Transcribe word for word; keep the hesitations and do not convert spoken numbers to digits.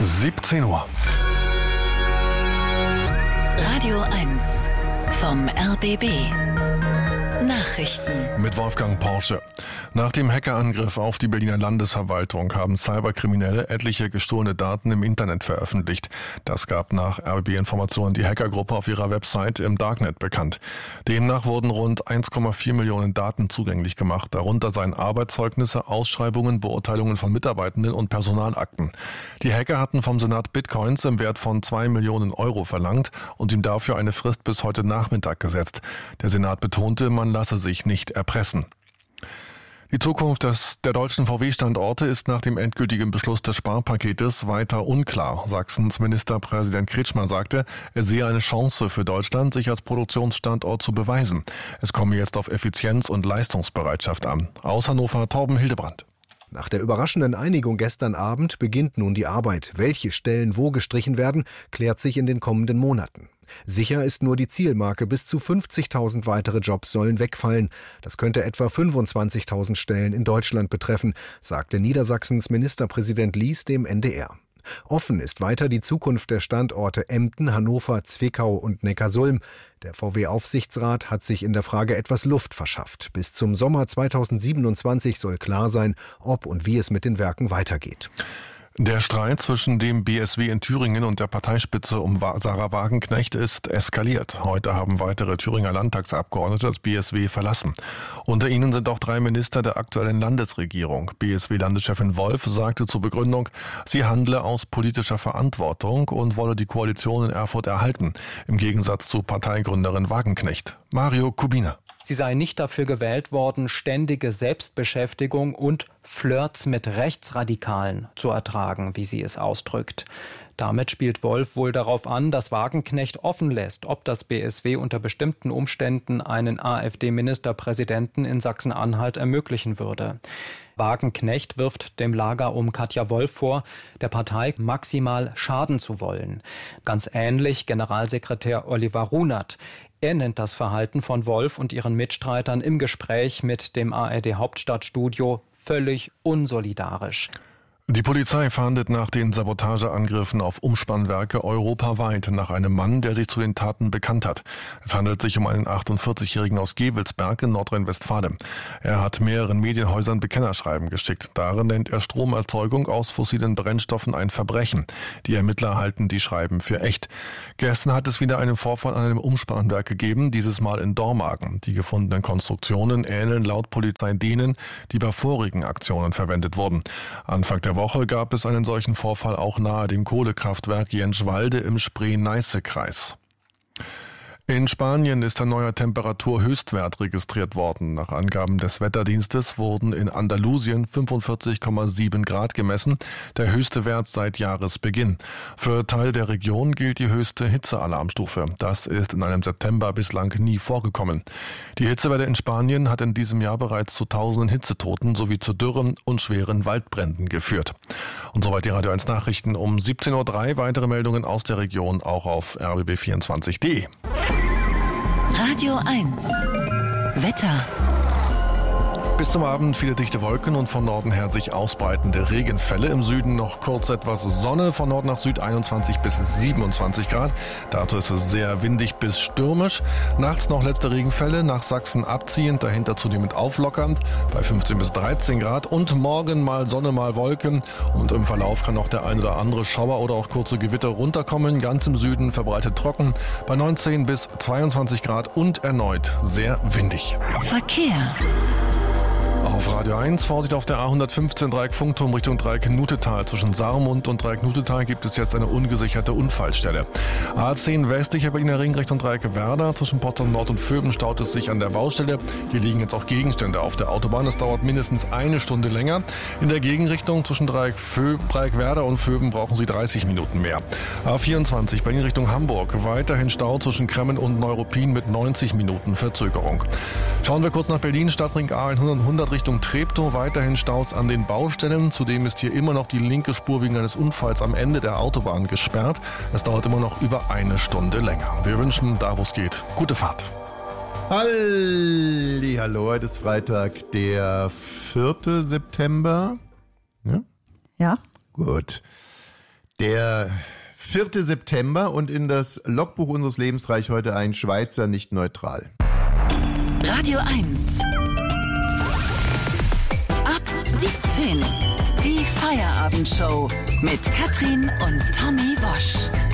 siebzehn Uhr. Radio eins vom R B B. Nachrichten mit Wolfgang Porsche. Nach dem Hackerangriff auf die Berliner Landesverwaltung haben Cyberkriminelle etliche gestohlene Daten im Internet veröffentlicht. Das gab nach R B B-Informationen die Hackergruppe auf ihrer Website im Darknet bekannt. Demnach wurden rund eins Komma vier Millionen Daten zugänglich gemacht. Darunter seien Arbeitszeugnisse, Ausschreibungen, Beurteilungen von Mitarbeitenden und Personalakten. Die Hacker hatten vom Senat Bitcoins im Wert von zwei Millionen Euro verlangt und ihm dafür eine Frist bis heute Nachmittag gesetzt. Der Senat betonte, man lasse sich nicht erpressen. Die Zukunft des, der deutschen V W-Standorte ist nach dem endgültigen Beschluss des Sparpaketes weiter unklar. Sachsens Ministerpräsident Kretschmer sagte, er sehe eine Chance für Deutschland, sich als Produktionsstandort zu beweisen. Es komme jetzt auf Effizienz und Leistungsbereitschaft an. Aus Hannover, Torben Hildebrand. Nach der überraschenden Einigung gestern Abend beginnt nun die Arbeit. Welche Stellen wo gestrichen werden, klärt sich in den kommenden Monaten. Sicher ist nur die Zielmarke, bis zu fünfzigtausend weitere Jobs sollen wegfallen. Das könnte etwa fünfundzwanzigtausend Stellen in Deutschland betreffen, sagte Niedersachsens Ministerpräsident Lies dem N D R. Offen ist weiter die Zukunft der Standorte Emden, Hannover, Zwickau und Neckarsulm. Der V W-Aufsichtsrat hat sich in der Frage etwas Luft verschafft. Bis zum Sommer zweitausendsiebenundzwanzig soll klar sein, ob und wie es mit den Werken weitergeht. Der Streit zwischen dem B S W in Thüringen und der Parteispitze um Sarah Wagenknecht ist eskaliert. Heute haben weitere Thüringer Landtagsabgeordnete das B S W verlassen. Unter ihnen sind auch drei Minister der aktuellen Landesregierung. B S W-Landeschefin Wolf sagte zur Begründung, sie handle aus politischer Verantwortung und wolle die Koalition in Erfurt erhalten, im Gegensatz zu Parteigründerin Wagenknecht. Mario Kubina. Sie sei nicht dafür gewählt worden, ständige Selbstbeschäftigung und Flirts mit Rechtsradikalen zu ertragen, wie sie es ausdrückt. Damit spielt Wolf wohl darauf an, dass Wagenknecht offen lässt, ob das B S W unter bestimmten Umständen einen AfD-Ministerpräsidenten in Sachsen-Anhalt ermöglichen würde. Wagenknecht wirft dem Lager um Katja Wolf vor, der Partei maximal schaden zu wollen. Ganz ähnlich Generalsekretär Oliver Runert. Er nennt das Verhalten von Wolf und ihren Mitstreitern im Gespräch mit dem A R D-Hauptstadtstudio völlig unsolidarisch. Die Polizei fahndet nach den Sabotageangriffen auf Umspannwerke europaweit nach einem Mann, der sich zu den Taten bekannt hat. Es handelt sich um einen achtundvierzigjährigen aus Gevelsberg in Nordrhein-Westfalen. Er hat mehreren Medienhäusern Bekennerschreiben geschickt. Darin nennt er Stromerzeugung aus fossilen Brennstoffen ein Verbrechen. Die Ermittler halten die Schreiben für echt. Gestern hat es wieder einen Vorfall an einem Umspannwerk gegeben, dieses Mal in Dormagen. Die gefundenen Konstruktionen ähneln laut Polizei denen, die bei vorigen Aktionen verwendet wurden. Anfang der Woche gab es einen solchen Vorfall auch nahe dem Kohlekraftwerk Jentschwalde im Spree-Neiße-Kreis. In Spanien ist ein neuer Temperaturhöchstwert registriert worden. Nach Angaben des Wetterdienstes wurden in Andalusien fünfundvierzig Komma sieben Grad gemessen, der höchste Wert seit Jahresbeginn. Für Teile der Region gilt die höchste Hitzealarmstufe. Das ist in einem September bislang nie vorgekommen. Die Hitzewelle in Spanien hat in diesem Jahr bereits zu tausenden Hitzetoten sowie zu Dürren und schweren Waldbränden geführt. Und soweit die Radio eins Nachrichten um siebzehn Uhr drei. Weitere Meldungen aus der Region auch auf r b b vierundzwanzig punkt de. Radio eins Wetter. Bis zum Abend viele dichte Wolken und von Norden her sich ausbreitende Regenfälle. Im Süden noch kurz etwas Sonne, von Nord nach Süd einundzwanzig bis siebenundzwanzig Grad. Dazu ist es sehr windig bis stürmisch. Nachts noch letzte Regenfälle, nach Sachsen abziehend, dahinter zunehmend auflockernd bei fünfzehn bis dreizehn Grad. Und morgen mal Sonne, mal Wolken. Und im Verlauf kann noch der ein oder andere Schauer oder auch kurze Gewitter runterkommen. Ganz im Süden verbreitet trocken bei neunzehn bis zweiundzwanzig Grad und erneut sehr windig. Verkehr. Auf Radio eins, Vorsicht auf der A hundertfünfzehn Dreieck-Funkturm Richtung Dreieck-Nutetal. Zwischen Saarmund und Dreieck-Nutetal gibt es jetzt eine ungesicherte Unfallstelle. A zehn westlicher Berliner Ring Richtung Dreieck-Werder. Zwischen Potsdam Nord und Vöben staut es sich an der Baustelle. Hier liegen jetzt auch Gegenstände auf der Autobahn. Es dauert mindestens eine Stunde länger. In der Gegenrichtung zwischen Dreieck-Werder und Vöben brauchen Sie dreißig Minuten mehr. A vierundzwanzig Berlin Richtung Hamburg. Weiterhin Stau zwischen Kremmen und Neuruppin mit neunzig Minuten Verzögerung. Schauen wir kurz nach Berlin. Stadtring A hundert Richtung Treptow, weiterhin Staus an den Baustellen. Zudem ist hier immer noch die linke Spur wegen eines Unfalls am Ende der Autobahn gesperrt. Es dauert immer noch über eine Stunde länger. Wir wünschen, da wo es geht, gute Fahrt. Hallihallo, heute ist Freitag, der vierte September. Ja? Ja. Gut. Der vierte September und in das Logbuch unseres Lebens reicht heute ein Schweizer nicht neutral. Radio eins. Ab siebzehn. Die Feierabendshow mit Katrin und Tommy Wosch.